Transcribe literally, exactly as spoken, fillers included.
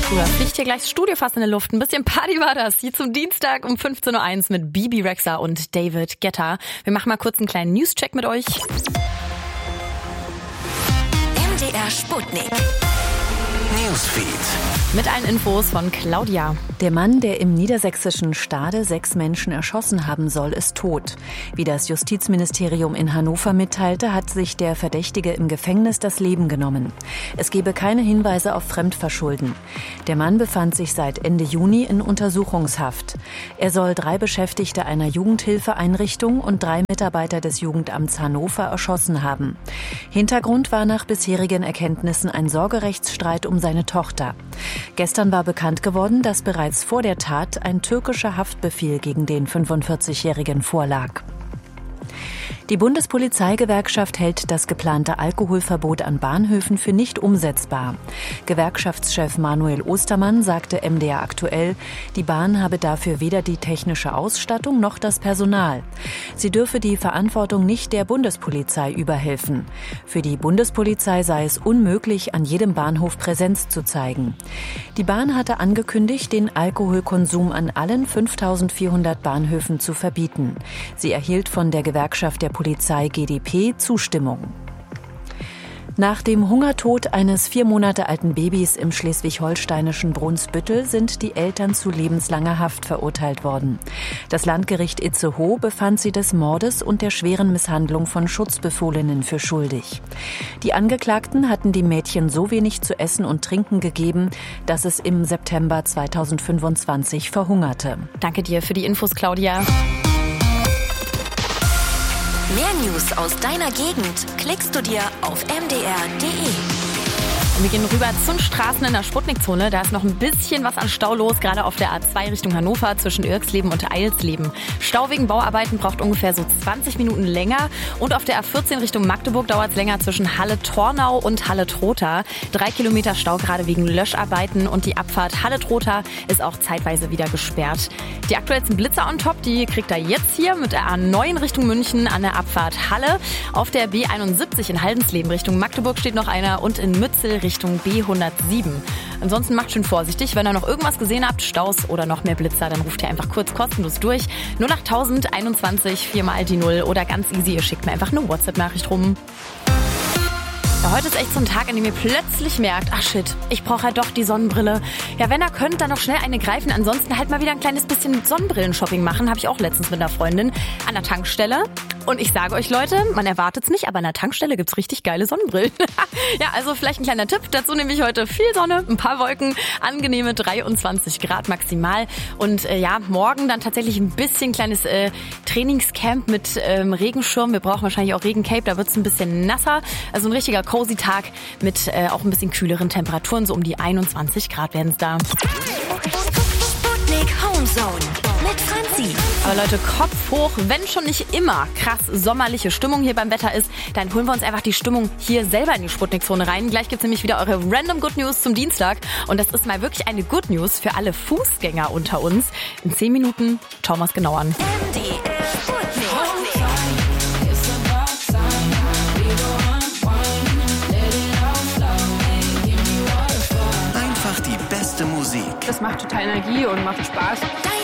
Früher fliegt hier gleich das Studio fast in der Luft. Ein bisschen Party war das. Hier zum Dienstag um fünfzehn Uhr eins mit Bibi Rexha und David Guetta. Wir machen mal kurz einen kleinen News-Check mit euch. M D R Sputnik. Newsfeed. Mit allen Infos von Claudia. Der Mann, der im niedersächsischen Stade sechs Menschen erschossen haben soll, ist tot. Wie das Justizministerium in Hannover mitteilte, hat sich der Verdächtige im Gefängnis das Leben genommen. Es gebe keine Hinweise auf Fremdverschulden. Der Mann befand sich seit Ende Juni in Untersuchungshaft. Er soll drei Beschäftigte einer Jugendhilfeeinrichtung und drei Mitarbeiter des Jugendamts Hannover erschossen haben. Hintergrund war nach bisherigen Erkenntnissen ein Sorgerechtsstreit um seine Tochter. Gestern war bekannt geworden, dass bereits vor der Tat ein türkischer Haftbefehl gegen den fünfundvierzigjährigen vorlag. Die Bundespolizeigewerkschaft hält das geplante Alkoholverbot an Bahnhöfen für nicht umsetzbar. Gewerkschaftschef Manuel Ostermann sagte M D R aktuell, die Bahn habe dafür weder die technische Ausstattung noch das Personal. Sie dürfe die Verantwortung nicht der Bundespolizei überhelfen. Für die Bundespolizei sei es unmöglich, an jedem Bahnhof Präsenz zu zeigen. Die Bahn hatte angekündigt, den Alkoholkonsum an allen fünftausendvierhundert Bahnhöfen zu verbieten. Sie erhielt von der Gewerkschaft der Polizei G d P Zustimmung. Nach dem Hungertod eines vier Monate alten Babys im schleswig-holsteinischen Brunsbüttel sind die Eltern zu lebenslanger Haft verurteilt worden. Das Landgericht Itzehoe befand sie des Mordes und der schweren Misshandlung von Schutzbefohlenen für schuldig. Die Angeklagten hatten dem Mädchen so wenig zu essen und trinken gegeben, dass es im September zweitausendfünfundzwanzig verhungerte. Danke dir für die Infos, Claudia. Mehr News aus deiner Gegend klickst du dir auf m d r punkt d e. Und wir gehen rüber zu den Straßen in der Sputnikzone. Da ist noch ein bisschen was an Stau los, gerade auf der A zwei Richtung Hannover zwischen Irksleben und Eilsleben. Stau wegen Bauarbeiten braucht ungefähr so zwanzig Minuten länger. Und auf der A vierzehn Richtung Magdeburg dauert es länger zwischen Halle-Tornau und Halle-Trotha. Drei Kilometer Stau gerade wegen Löscharbeiten und die Abfahrt Halle-Trotha ist auch zeitweise wieder gesperrt. Die aktuellsten Blitzer on top, die kriegt ihr jetzt hier mit der A neun Richtung München an der Abfahrt Halle. Auf der B einundsiebzig in Haldensleben Richtung Magdeburg steht noch einer und in Mützel Richtung B hundertsieben. Ansonsten macht schön vorsichtig, wenn ihr noch irgendwas gesehen habt, Staus oder noch mehr Blitzer, dann ruft ihr einfach kurz kostenlos durch. null acht tausend einundzwanzig, viermal die Null oder ganz easy, ihr schickt mir einfach eine WhatsApp-Nachricht rum. Ja, heute ist echt so ein Tag, an dem ihr plötzlich merkt, ach shit, ich brauche halt doch die Sonnenbrille. Ja, wenn ihr könnt, dann noch schnell eine greifen. Ansonsten halt mal wieder ein kleines bisschen Sonnenbrillen-Shopping machen. Habe ich auch letztens mit einer Freundin an der Tankstelle. Und ich sage euch, Leute, man erwartet es nicht, aber an der Tankstelle gibt's richtig geile Sonnenbrillen. Ja, also vielleicht ein kleiner Tipp. Dazu nehme ich heute viel Sonne, ein paar Wolken, angenehme dreiundzwanzig Grad maximal. Und äh, ja, morgen dann tatsächlich ein bisschen kleines äh, Trainingscamp mit ähm, Regenschirm. Wir brauchen wahrscheinlich auch Regencape, da wird's ein bisschen nasser. Also ein richtiger cozy Tag mit äh, auch ein bisschen kühleren Temperaturen. So um die einundzwanzig Grad werden es da. Sputnik Homezone mit Franzi. Aber Leute, Kopf hoch, wenn schon nicht immer krass sommerliche Stimmung hier beim Wetter ist, dann holen wir uns einfach die Stimmung hier selber in die Sputnik-Zone rein. Gleich gibt's nämlich wieder eure Random Good News zum Dienstag. Und das ist mal wirklich eine Good News für alle Fußgänger unter uns. In zehn Minuten schauen wir es genau an. M D R Sputnik. Einfach die beste Musik. Das macht total Energie und macht Spaß. Dein